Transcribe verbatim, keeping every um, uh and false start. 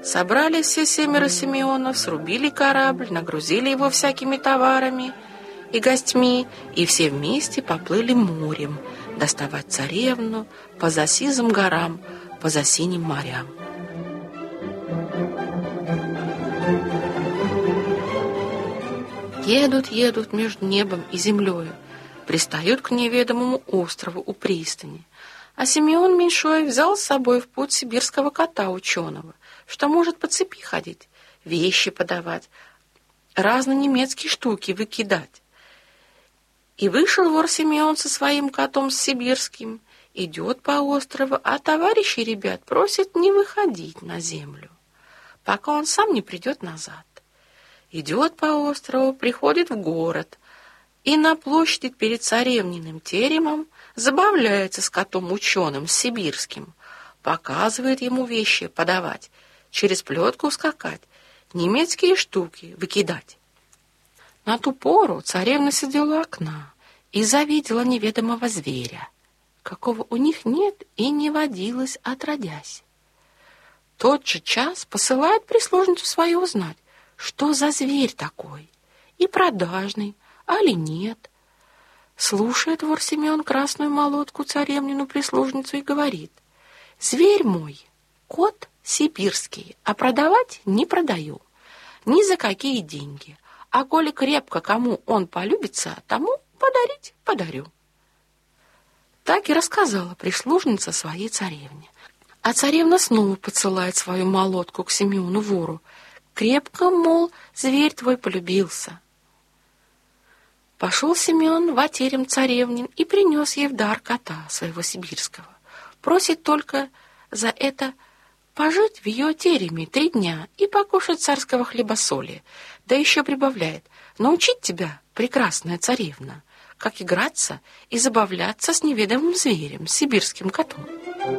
Собрались все семеро Симеонов, срубили корабль, нагрузили его всякими товарами и гостьми, и все вместе поплыли морем доставать царевну по засизым горам, по засиним морям. Едут, едут между небом и землею, пристают к неведомому острову у пристани. А Симеон Меньшой взял с собой в путь сибирского кота ученого, что может по цепи ходить, вещи подавать, разные немецкие штуки выкидать. И вышел вор Симеон со своим котом с сибирским, идет по острову, а товарищи ребят просят не выходить на землю, пока он сам не придет назад. Идет по острову, приходит в город, и на площади перед царевниным теремом забавляется с котом-ученым, с сибирским, показывает ему вещи подавать, через плетку скакать, немецкие штуки выкидать. На ту пору царевна сидела у окна и завидела неведомого зверя, какого у них нет и не водилось отродясь. Тот же час посылает прислужницу свою узнать, что за зверь такой, и продажный, али нет. Слушает вор Симеон красную молотку царевнину прислужницу и говорит: «Зверь мой, кот сибирский, а продавать не продаю, ни за какие деньги, а коли крепко кому он полюбится, тому подарить подарю». Так и рассказала прислужница своей царевне. А царевна снова подсылает свою молотку к Симеону вору. Крепко, мол, зверь твой полюбился. Пошел Симеон в терем царевнин и принес ей в дар кота своего сибирского. Просит только за это пожить в ее тереме три дня и покушать царского хлеба-соли, да еще прибавляет: научить тебя, прекрасная царевна, как играться и забавляться с неведомым зверем, сибирским котом.